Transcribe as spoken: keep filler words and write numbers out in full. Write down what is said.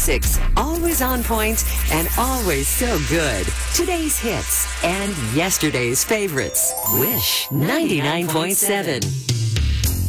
classics, always on point, and always so good. Today's hits and yesterday's favorites. Wish ninety-nine point seven.